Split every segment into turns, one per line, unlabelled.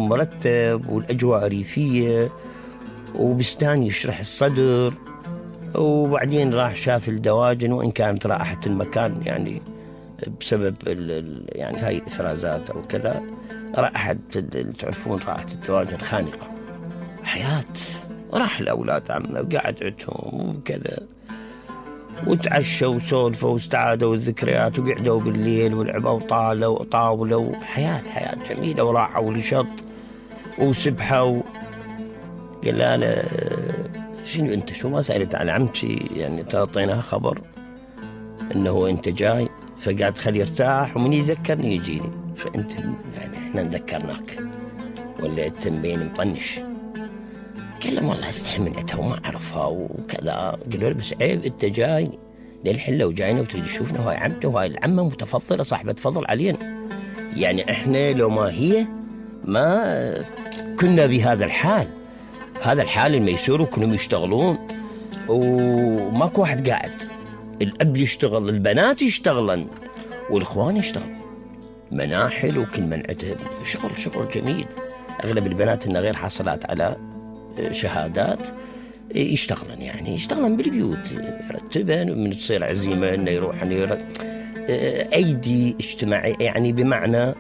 ومرتب والأجواء ريفية وبستان يشرح الصدر. وبعدين راح شاف الدواجن، وإن كانت رائحة المكان يعني بسبب يعني هاي الإفرازات أو كذا، رائحة تعرفون رائحة الدواجن خانقة. حياة. راح الأولاد عمه وقعد عندهم وكذا، وتعشوا وسولفوا واستعادوا الذكريات، وقعدوا بالليل ولعبوا طاولة. حياة جميلة. وراحوا لشط وسبحوا. قال له شنو أنت، شو ما سألت عن عمتي؟ يعني تعطيناها خبر أنه أنت جاي، فقعد خلي يرتاح ومن يذكرني يجيني. فأنت يعني إحنا نذكرناك ولا أنت مبين مطنش؟ قال له والله استحي من عتها وما أعرفها وكذا. قال له بس عيب، أنت جاي للحلة وجاينا وتريد تشوفنا، وهاي عمته وهاي العمة متفضلة صاحبة فضل علينا. يعني إحنا لو ما هي ما كنا بهذا الحال. هذا الحال الميسور، وكانوا يشتغلون وماكو واحد قاعد. الأب يشتغل، البنات يشتغلن، والإخوان يشتغل مناحل، وكل من عنده شغل جميل. أغلب البنات إن غير حاصلات على شهادات يشتغلن، يعني يشتغلن بالبيوت، يرتبن، ومن تصير عزيمة إنه يروحن أيدي اجتماعي، يعني بمعنى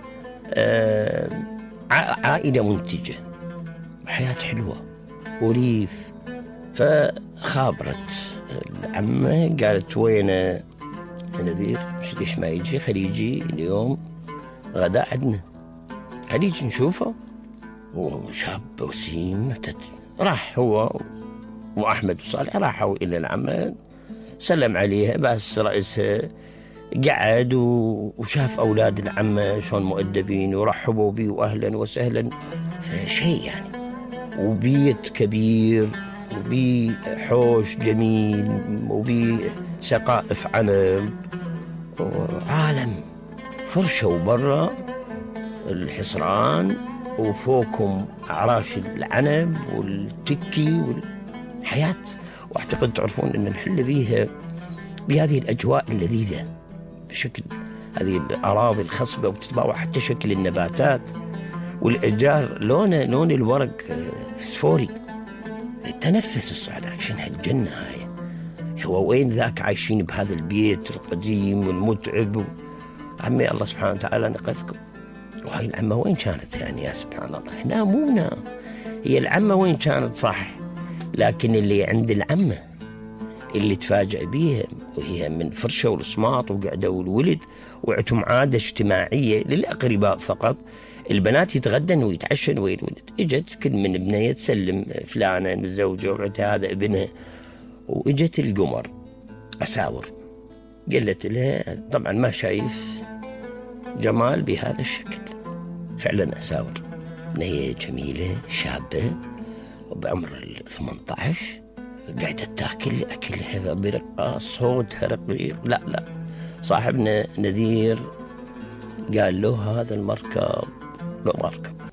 عائلة منتجة. حياة حلوة وريف. فخابرت العمة قالت وين نذير؟ ليش ما يجي؟ خلي يجي اليوم غداء عندنا، خلي يجي نشوفه. وشاب وسيم. راح هو وأحمد وصالح راحوا إلى العمة، سلم عليها، بس رئيسها قعد وشاف أولاد العمة شلون مؤدبين ورحبوا بيه وأهلا وسهلا. فشيء يعني، وبيت كبير وبي حوش جميل وبي سقائف عنب وعالم. فرشة وبرا الحصران، وفوقهم أعراش العنب والتكي والحياة. واعتقد تعرفون أن الحلة بيها بهذه الأجواء اللذيذة بشكل، هذه الأراضي الخصبة، وتتباوع حتى شكل النباتات والأشجار، لون الورق فسفوري. تنفس الصعداء شنو هالجنة هاي. هو وين ذاك عايشين بهذا البيت القديم والمتعب عمي الله سبحانه وتعالى نقذكم. وهاي العمة وين كانت يعني يا سبحان الله؟ هنا مونا. هي العمة وين كانت صح، لكن اللي عند العمة اللي تفاجأ بيها، وهي من فرشة والصماط وقعدوا الولد، وعتم عادة اجتماعية للأقرباء فقط. البنات يتغدن ويتعشن ويا الولد. اجت كل من ابنها تسلم فلانة الزوجة وعتها هذا ابنها. واجت القمر أساور، قالت لها طبعا ما شايف جمال بهذا الشكل. فعلا أساور، هي جميلة شابة وبعمر 18، قاعدة تاكل أكلها برقة، صوتها رقيق. لا صاحبنا نذير قال له هذا المركب لو مركب